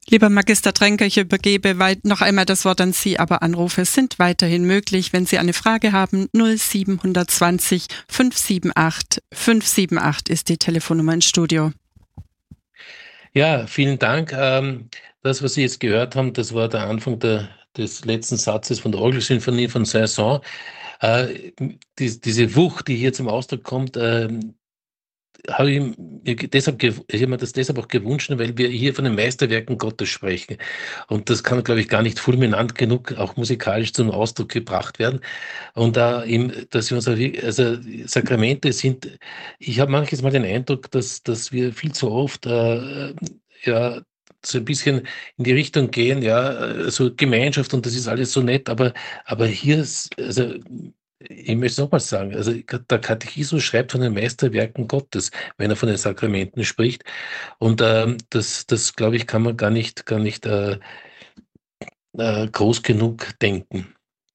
Lieber Magister Tränker, ich übergebe noch einmal das Wort an Sie, aber Anrufe sind weiterhin möglich. Wenn Sie eine Frage haben, 0720 578 578 ist die Telefonnummer ins Studio. Ja, vielen Dank. Das, was Sie jetzt gehört haben, das war der Anfang des letzten Satzes von der Orgelsinfonie von Saint-Saëns. Diese Wucht, die hier zum Ausdruck kommt, habe ich ich habe mir das deshalb auch gewünscht, weil wir hier von den Meisterwerken Gottes sprechen. Und das kann, glaube ich, gar nicht fulminant genug auch musikalisch zum Ausdruck gebracht werden. Und dass wir uns also Sakramente sind, ich habe manches Mal den Eindruck, dass wir viel zu oft ja so ein bisschen in die Richtung gehen, ja, so Gemeinschaft und das ist alles so nett, aber hier ist, also ich möchte es nochmals sagen, also der Katechismus schreibt von den Meisterwerken Gottes, wenn er von den Sakramenten spricht. Und das glaube ich, kann man gar nicht groß genug denken.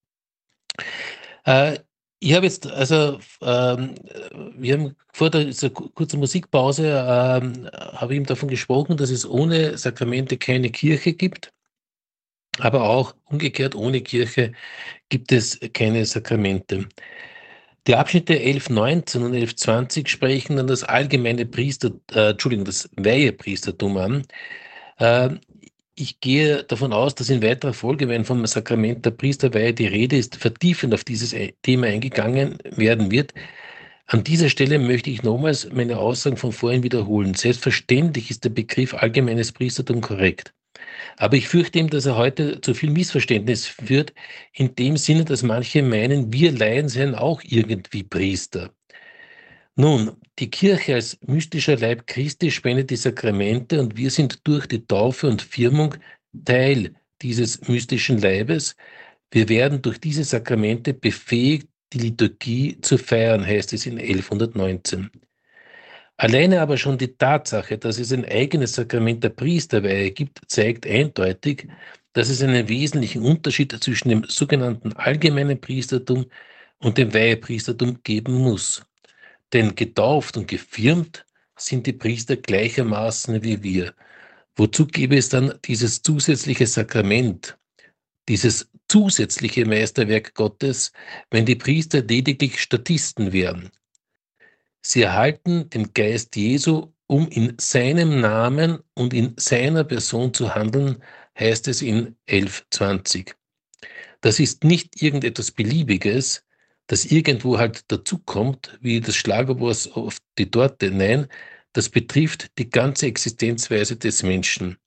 Äh, Ich habe jetzt, also wir haben vor dieser kurzen Musikpause, habe ich ihm davon gesprochen, dass es ohne Sakramente keine Kirche gibt, aber auch umgekehrt ohne Kirche gibt es keine Sakramente. Die Abschnitte 11.19 und 11.20 sprechen dann das allgemeine das Weihepriestertum an. Äh, Ich gehe davon aus, dass in weiterer Folge, wenn vom Sakrament der Priesterweihe die Rede ist, vertiefend auf dieses Thema eingegangen werden wird. An dieser Stelle möchte ich nochmals meine Aussagen von vorhin wiederholen. Selbstverständlich ist der Begriff allgemeines Priestertum korrekt. Aber ich fürchte ihm, dass er heute zu viel Missverständnis führt, in dem Sinne, dass manche meinen, wir Laien seien auch irgendwie Priester. Nun, die Kirche als mystischer Leib Christi spendet die Sakramente und wir sind durch die Taufe und Firmung Teil dieses mystischen Leibes. Wir werden durch diese Sakramente befähigt, die Liturgie zu feiern, heißt es in 1119. Alleine aber schon die Tatsache, dass es ein eigenes Sakrament der Priesterweihe gibt, zeigt eindeutig, dass es einen wesentlichen Unterschied zwischen dem sogenannten allgemeinen Priestertum und dem Weihepriestertum geben muss. Denn getauft und gefirmt sind die Priester gleichermaßen wie wir. Wozu gäbe es dann dieses zusätzliche Sakrament, dieses zusätzliche Meisterwerk Gottes, wenn die Priester lediglich Statisten wären? Sie erhalten den Geist Jesu, um in seinem Namen und in seiner Person zu handeln, heißt es in 11.20. Das ist nicht irgendetwas Beliebiges, das irgendwo halt dazukommt, wie das Schlagobers auf die Torte. Nein, das betrifft die ganze Existenzweise des Menschen.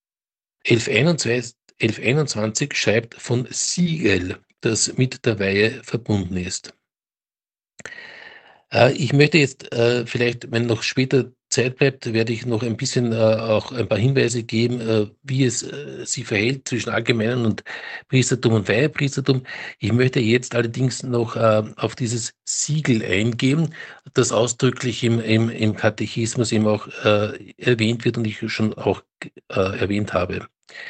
1121 schreibt von Siegel, das mit der Weihe verbunden ist. Ich möchte jetzt vielleicht, wenn noch später Zeit bleibt, werde ich noch ein bisschen auch ein paar Hinweise geben, wie es sich verhält zwischen Allgemeinen und Priestertum und Weihepriestertum. Ich möchte jetzt allerdings noch auf dieses Siegel eingehen, das ausdrücklich im Katechismus eben auch erwähnt wird und ich schon auch erwähnt habe.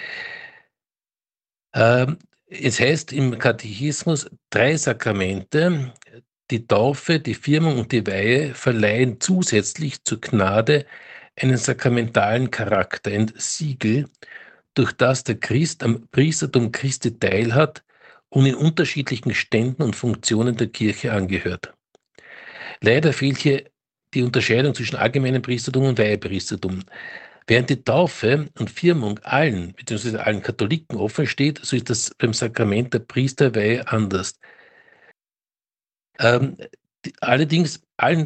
Es heißt im Katechismus, 3 Sakramente, die Taufe, die Firmung und die Weihe, verleihen zusätzlich zur Gnade einen sakramentalen Charakter, ein Siegel, durch das der Christ am Priestertum Christi teilhat und in unterschiedlichen Ständen und Funktionen der Kirche angehört. Leider fehlt hier die Unterscheidung zwischen allgemeinem Priestertum und Weihepriestertum. Während die Taufe und Firmung allen, beziehungsweise allen Katholiken offen steht, so ist das beim Sakrament der Priesterweihe anders. Allerdings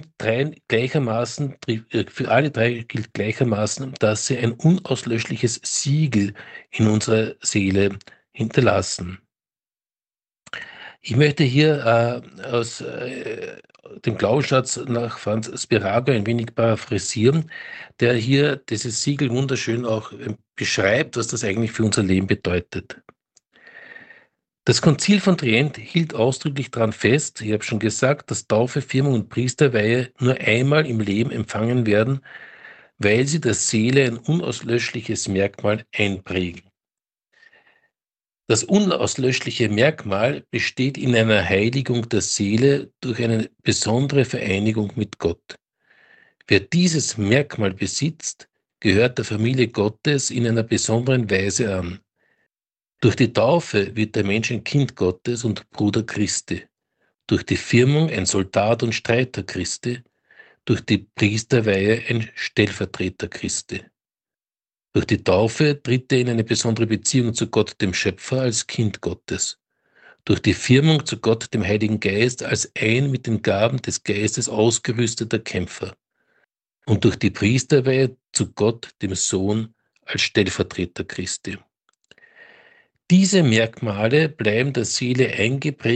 für alle drei gilt gleichermaßen, dass sie ein unauslöschliches Siegel in unserer Seele hinterlassen. Ich möchte hier aus dem Glaubensschatz nach Franz Spirago ein wenig paraphrasieren, der hier dieses Siegel wunderschön auch beschreibt, was das eigentlich für unser Leben bedeutet. Das Konzil von Trient hielt ausdrücklich daran fest, ich habe schon gesagt, dass Taufe, Firmung und Priesterweihe nur einmal im Leben empfangen werden, weil sie der Seele ein unauslöschliches Merkmal einprägen. Das unauslöschliche Merkmal besteht in einer Heiligung der Seele durch eine besondere Vereinigung mit Gott. Wer dieses Merkmal besitzt, gehört der Familie Gottes in einer besonderen Weise an. Durch die Taufe wird der Mensch ein Kind Gottes und Bruder Christi. Durch die Firmung ein Soldat und Streiter Christi. Durch die Priesterweihe ein Stellvertreter Christi. Durch die Taufe tritt er in eine besondere Beziehung zu Gott, dem Schöpfer, als Kind Gottes. Durch die Firmung zu Gott, dem Heiligen Geist, als ein mit den Gaben des Geistes ausgerüsteter Kämpfer. Und durch die Priesterweihe zu Gott, dem Sohn, als Stellvertreter Christi. Diese Merkmale bleiben der Seele eingeprägt